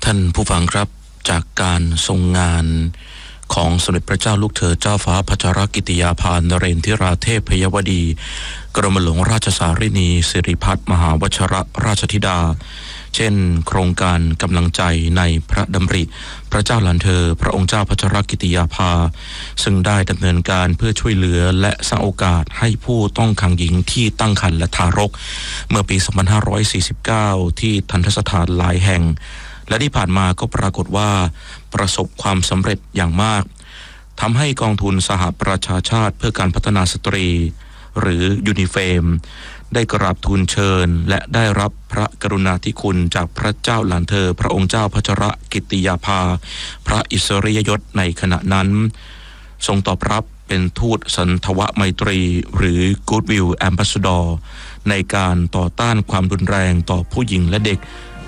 ท่านผู้ฟังครับจากการทรงงานของสมเด็จพระเจ้าลูกเธอเจ้าฟ้าพัชรกิติยาภานเรนทิราเทพพยวดีกรมหลวงราชสารินีสิริพัฒน์มหาวชรราชธิดาเช่นโครงการกำลังใจในพระดำริพระเจ้าหลานเธอพระองค์เจ้าพัชรกิติยาภาซึ่งได้ดำเนินการเพื่อช่วยเหลือและสร้างโอกาสให้ผู้ต้องขังหญิงที่ตั้งครรภ์และทารกเมื่อปี 2549 ที่ทัณฑสถานหลายแห่งและที่ผ่านมาก็ปรากฏว่าประสบความสำเร็จอย่างมากทำให้กองทุนสหประชาชาติเพื่อการพัฒนาสตรีหรือยูนิเฟมได้กราบทูลเชิญและได้รับพระกรุณาธิคุณจากพระเจ้าหลานเธอพระองค์เจ้าพัชรกิติยาภาพระอิสริยยศในขณะนั้นทรงตอบรับเป็นทูตสันทวไมตรีหรือ Goodwill Ambassador ในการต่อต้านความรุนแรงต่อผู้หญิงและเด็ก